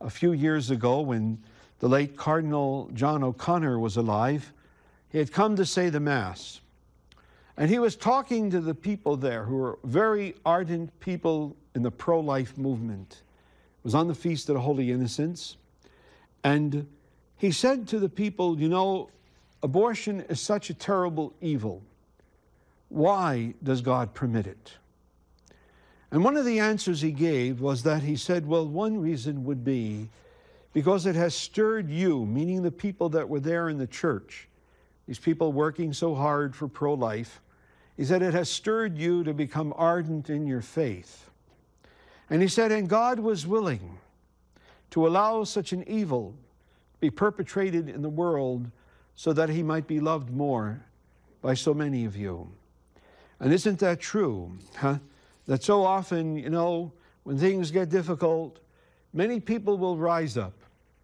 a few years ago when the late Cardinal John O'Connor was alive. He had come to say the Mass. And he was talking to the people there who were very ardent people in the pro-life movement. It was on the Feast of the Holy Innocents. And he said to the people, you know, abortion is such a terrible evil. Why does God permit it? And one of the answers he gave was that he said, well, one reason would be because it has stirred you, meaning the people that were there in the church, these people working so hard for pro-life. He said, it has stirred you to become ardent in your faith. And he said, and God was willing to allow such an evil be perpetrated in the world so that he might be loved more by so many of you. And isn't that true? That so often, you know, when things get difficult, many people will rise up.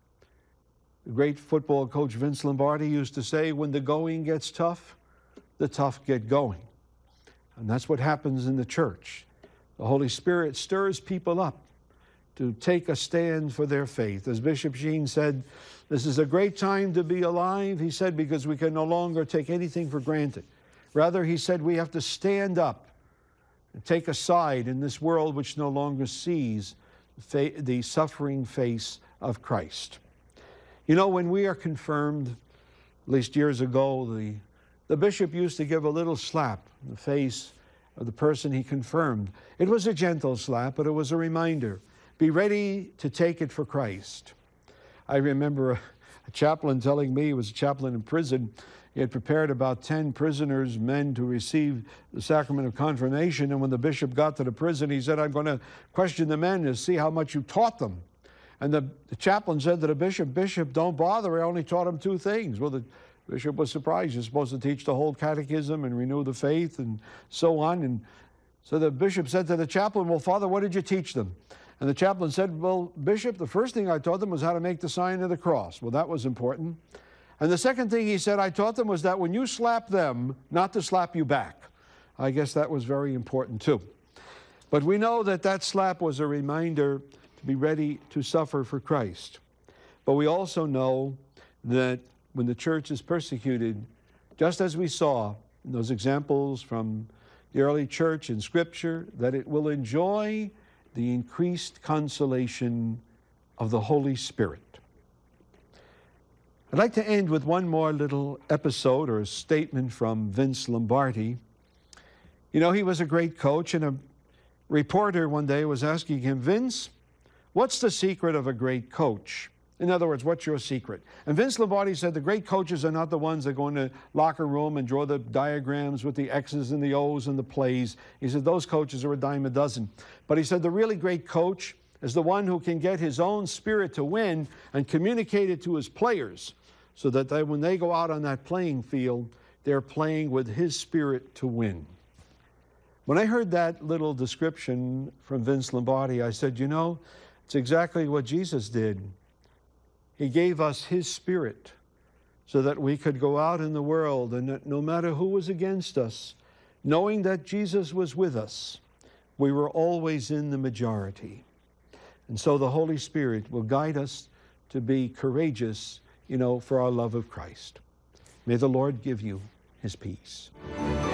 The great football coach Vince Lombardi used to say, when the going gets tough, the tough get going. And that's what happens in the church. The Holy Spirit stirs people up to take a stand for their faith. As Bishop Sheen said, this is a great time to be alive, he said, because we can no longer take anything for granted. Rather, he said, we have to stand up and take a side in this world which no longer sees the suffering face of Christ. You know, when we are confirmed, at least years ago, the bishop used to give a little slap in the face of the person he confirmed. It was a gentle slap, but it was a reminder. Be ready to take it for Christ. I remember a chaplain telling me, he was a chaplain in prison, he had prepared about 10 prisoners, men, to receive the sacrament of confirmation. And when the bishop got to the prison, he said, I'm going to question the men to see how much you taught them. And the chaplain said to the bishop, Bishop, don't bother, I only taught him 2 things. Well, the bishop was surprised. You're supposed to teach the whole catechism and renew the faith and so on. And so the bishop said to the chaplain, well, Father, what did you teach them? And the chaplain said, well, Bishop, the first thing I taught them was how to make the sign of the cross. Well, that was important. And the second thing he said I taught them was that when you slap them, not to slap you back. I guess that was very important too. But we know that that slap was a reminder to be ready to suffer for Christ. But we also know that when the church is persecuted, just as we saw in those examples from the early church in Scripture, that it will enjoy the increased consolation of the Holy Spirit. I'd like to end with one more little episode or a statement from Vince Lombardi. You know, he was a great coach, and a reporter one day was asking him, Vince, what's the secret of a great coach? In other words, what's your secret? And Vince Lombardi said the great coaches are not the ones that go in the locker room and draw the diagrams with the X's and the O's and the plays. He said those coaches are a dime a dozen. But he said the really great coach is the one who can get his own spirit to win and communicate it to his players so that when they go out on that playing field, they're playing with his spirit to win. When I heard that little description from Vince Lombardi, I said, you know, it's exactly what Jesus did. He gave us his spirit so that we could go out in the world and that no matter who was against us, knowing that Jesus was with us, we were always in the majority. And so the Holy Spirit will guide us to be courageous, you know, for our love of Christ. May the Lord give you his peace.